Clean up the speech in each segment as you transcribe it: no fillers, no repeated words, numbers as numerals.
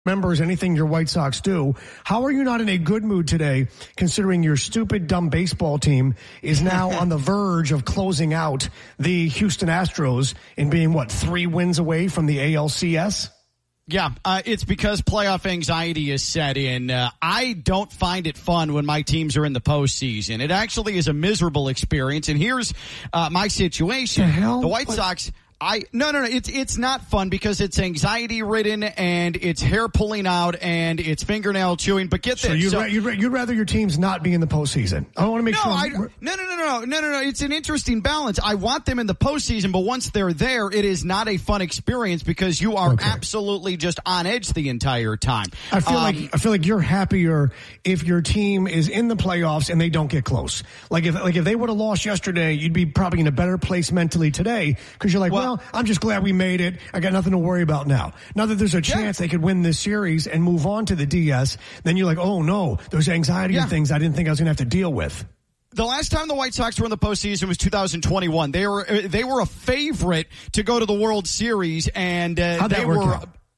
Members, anything your White Sox do. How are you not in a good mood today, considering your stupid, dumb baseball team is now on the verge of closing out the Houston Astros and being, 3 wins away from the ALCS? Yeah, it's because playoff anxiety is set in. I don't find it fun when my teams are in the postseason. It actually is a miserable experience, and here's my situation. The White Sox... No. It's not fun because it's anxiety ridden and it's hair pulling out and it's fingernail chewing. But get this. So you'd rather your teams not be in the postseason. I want to make sure. No. It's an interesting balance. I want them in the postseason, but once they're there, it is not a fun experience because you are absolutely just on edge the entire time. I feel like you're happier if your team is in the playoffs and they don't get close. Like if they would have lost yesterday, you'd be probably in a better place mentally today because you're like, well, I'm just glad we made it. I got nothing to worry about now. Now that there's a chance they could win this series and move on to the DS, then you're like, oh no, there's anxiety and things I didn't think I was going to have to deal with. The last time the White Sox were in the postseason was 2021. They were a favorite to go to the World Series, and they were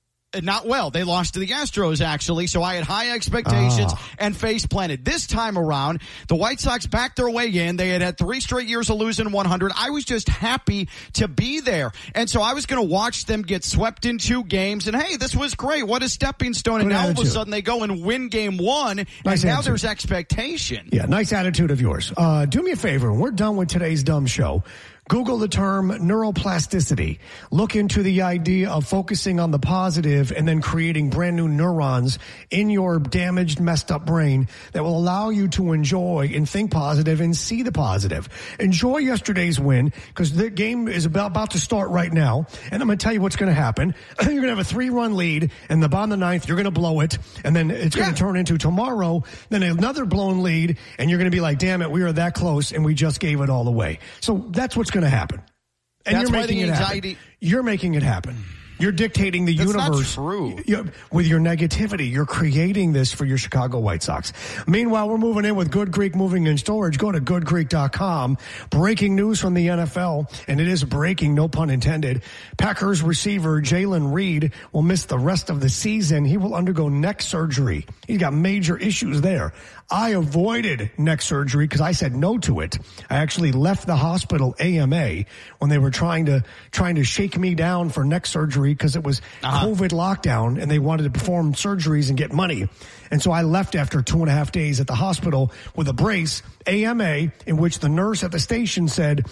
not well. They lost to the Astros, actually, so I had high expectations and face planted. This time around, the White Sox backed their way in. They had 3 straight years of losing 100. I was just happy to be there, and so I was going to watch them get swept in 2 games, and hey, this was great. What a stepping stone, and now all of a sudden they go and win game 1, and now there's expectation. Yeah, nice attitude of yours. Do me a favor. We're done with today's dumb show. Google the term neuroplasticity. Look into the idea of focusing on the positive and then creating brand new neurons in your damaged, messed up brain that will allow you to enjoy and think positive and see the positive. Enjoy yesterday's win because the game is about to start right now. And I'm going to tell you what's going to happen. You're going to have a 3-run lead and the bottom of the 9th, you're going to blow it. And then it's going to turn into tomorrow, then another blown lead. And you're going to be like, damn it, we are that close and we just gave it all away. So that's what's going to happen. And that's you're making it happen. You're making it happen. You're dictating the universe. Not true. With your negativity. You're creating this for your Chicago White Sox. Meanwhile, we're moving in with Good Greek Moving and Storage. Go to goodgreek.com. Breaking news from the NFL, and it is breaking, no pun intended. Packers receiver Jalen Reed will miss the rest of the season. He will undergo neck surgery. He's got major issues there. I avoided neck surgery because I said no to it. I actually left the hospital AMA when they were trying to shake me down for neck surgery because it was COVID lockdown and they wanted to perform surgeries and get money. And so I left after 2.5 days at the hospital with a brace, AMA, in which the nurse at the station said,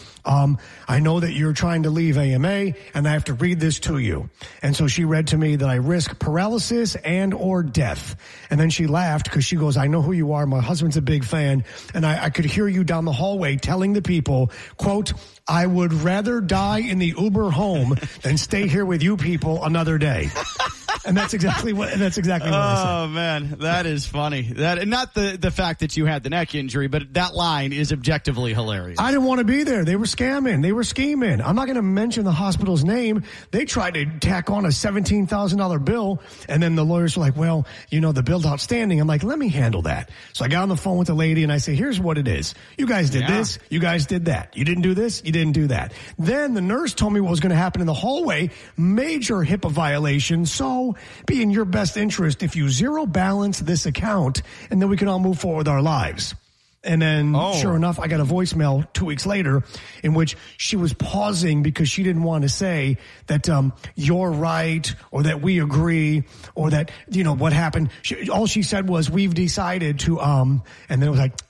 I know that you're trying to leave AMA and I have to read this to you. And so she read to me that I risk paralysis and or death. And then she laughed because she goes, I know who you are. My husband's a big fan. And I could hear you down the hallway telling the people, quote, I would rather die in the Uber home than stay here with you people another day. And that's exactly what I said. Oh man, that is funny. That not the fact that you had the neck injury, but that line is objectively hilarious. I didn't want to be there. They were scamming. They were scheming. I'm not going to mention the hospital's name. They tried to tack on a $17,000 bill, and then the lawyers were like, well, the bill's outstanding. I'm like, let me handle that. So I got on the phone with the lady, and I say, here's what it is. You guys did this. You guys did that. You didn't do this. You didn't do that. Then the nurse told me what was going to happen in the hallway. Major HIPAA violation. So be in your best interest if you zero balance this account, and then we can all move forward with our lives. And then, sure enough, I got a voicemail 2 weeks later in which she was pausing because she didn't want to say that you're right or that we agree or that, what happened. All she said was, we've decided to, and then it was like,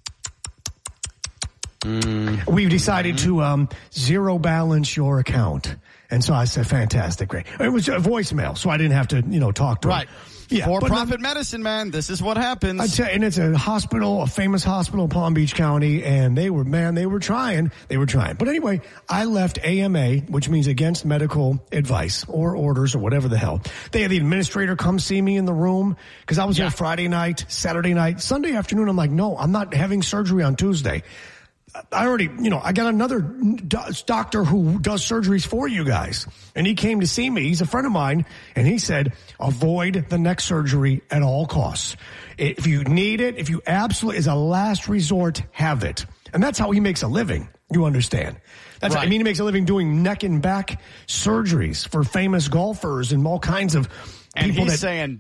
we've decided to zero balance your account. And so I said, fantastic, great. It was a voicemail, so I didn't have to, talk to her. Right. Yeah, for-profit medicine, man. This is what happens. I tell you, and it's a hospital, a famous hospital in Palm Beach County, and they were trying. But anyway, I left AMA, which means against medical advice or orders or whatever the hell. They had the administrator come see me in the room because I was there Friday night, Saturday night, Sunday afternoon. I'm like, no, I'm not having surgery on Tuesday. I already, I got another doctor who does surgeries for you guys. And he came to see me. He's a friend of mine. And he said, avoid the neck surgery at all costs. If you need it, if you absolutely, as a last resort, have it. And that's how he makes a living. You understand? That's he makes a living doing neck and back surgeries for famous golfers and all kinds of And he's saying